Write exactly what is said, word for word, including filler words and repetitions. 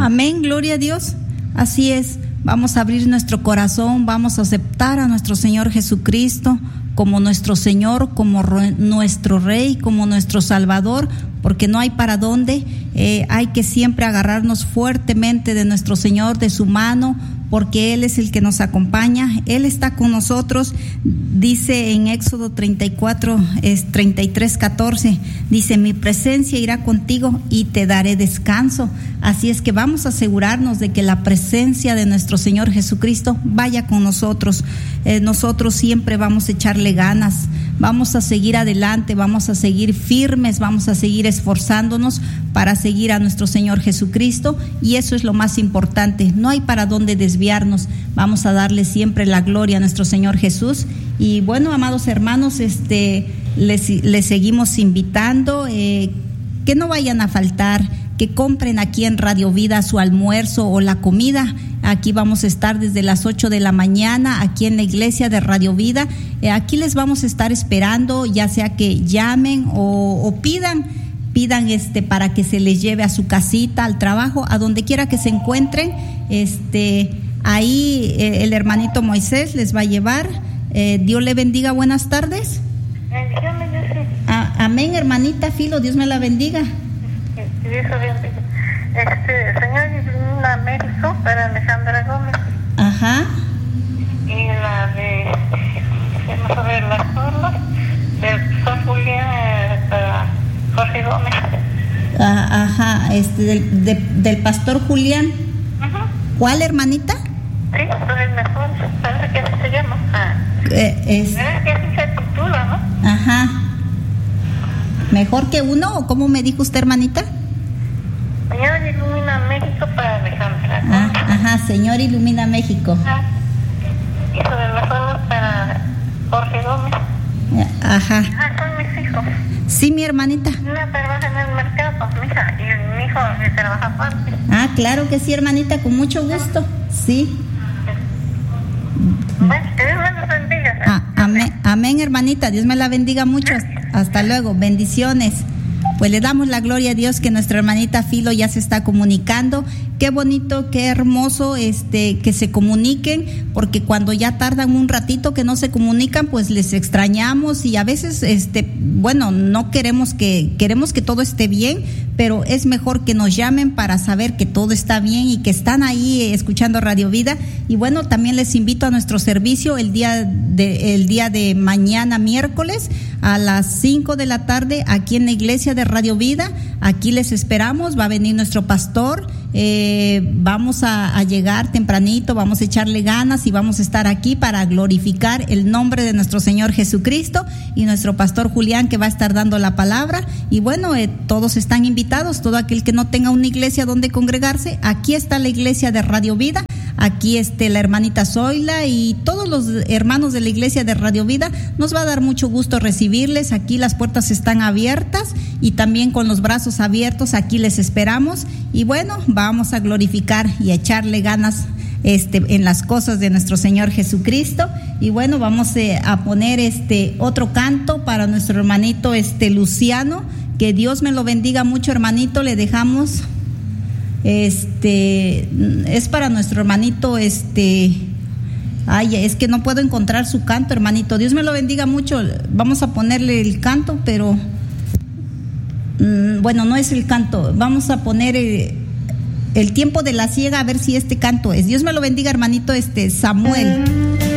Amén, gloria a Dios. Así es, vamos a abrir nuestro corazón, vamos a aceptar a nuestro Señor Jesucristo como nuestro Señor, como re, nuestro Rey, como nuestro Salvador, porque no hay para dónde. Eh, hay que siempre agarrarnos fuertemente de nuestro Señor, de su mano, porque Él es el que nos acompaña, Él está con nosotros. Dice en Éxodo treinta y cuatro, es treinta y tres, catorce, dice: mi presencia irá contigo y te daré descanso. Así es que vamos a asegurarnos de que la presencia de nuestro Señor Jesucristo vaya con nosotros. Eh, nosotros siempre vamos a echarle ganas, vamos a seguir adelante, vamos a seguir firmes, vamos a seguir esforzándonos para seguir a nuestro Señor Jesucristo, y eso es lo más importante. No hay para dónde desviarnos, vamos a darle siempre la gloria a nuestro Señor Jesús. Y bueno, amados hermanos, este les, les seguimos invitando, eh, que no vayan a faltar, que compren aquí en Radio Vida su almuerzo o la comida. Aquí vamos a estar desde las ocho de la mañana, aquí en la iglesia de Radio Vida. Eh, aquí les vamos a estar esperando, ya sea que llamen o, o pidan, pidan este para que se les lleve a su casita, al trabajo, a donde quiera que se encuentren. Este, ahí eh, el hermanito Moisés les va a llevar. Eh, Dios le bendiga, buenas tardes. Ah, amén, hermanita Filo, Dios me la bendiga. Este, señor, una México para Alejandra Gómez. Ajá. Y la de, vamos a ver, las formas del San Julián para Jorge Gómez. Ah, ajá, este, del, de, del pastor Julián. Ajá. ¿Cuál, hermanita? Sí, son el mejor, parece que así se llama. Ah. Eh, es... ¿Verdad que así se titula, no? Ajá. ¿Mejor que uno o cómo me dijo usted, hermanita? Señor, ilumina México para Alejandra. Ah, ajá, Señor, ilumina México. Ajá. Y sobre las olas para Jorge Gómez. Ajá. Ah, son mis hijos. Sí, mi hermanita. Una trabaja en el mercado, mija, y mi hijo me trabaja aparte. Ah, claro que sí, hermanita, con mucho gusto. Sí. Bueno, que Dios me los bendiga. Ah, amén, amén, hermanita. Dios me la bendiga mucho. Hasta luego. Bendiciones. Pues le damos la gloria a Dios que nuestra hermanita Filo ya se está comunicando. Qué bonito, qué hermoso este que se comuniquen, porque cuando ya tardan un ratito que no se comunican, pues les extrañamos y a veces este bueno, no queremos que queremos que todo esté bien, pero es mejor que nos llamen para saber que todo está bien y que están ahí escuchando Radio Vida. Y bueno, también les invito a nuestro servicio el día de el día de mañana, miércoles, a las cinco de la tarde, aquí en la iglesia de Radio Vida. Aquí les esperamos, va a venir nuestro pastor. Eh, vamos a, a llegar tempranito, vamos a echarle ganas y vamos a estar aquí para glorificar el nombre de nuestro Señor Jesucristo, y nuestro pastor Julián, que va a estar dando la palabra. Y bueno, eh, todos están invitados, todo aquel que no tenga una iglesia donde congregarse, aquí está la iglesia de Radio Vida. Aquí este, la hermanita Zoila y todos los hermanos de la iglesia de Radio Vida, nos va a dar mucho gusto recibirles. Aquí las puertas están abiertas y también con los brazos abiertos, aquí les esperamos. Y bueno, vamos a glorificar y a echarle ganas este, en las cosas de nuestro Señor Jesucristo. Y bueno, vamos eh, a poner este otro canto para nuestro hermanito este Luciano. Que Dios me lo bendiga mucho, hermanito. Le dejamos... Este es para nuestro hermanito, este, ay, es que no puedo encontrar su canto, hermanito. Dios me lo bendiga mucho. Vamos a ponerle el canto, pero mmm, bueno, no es el canto. Vamos a poner el, el tiempo de la siega, a ver si este canto es. Dios me lo bendiga, hermanito, este Samuel.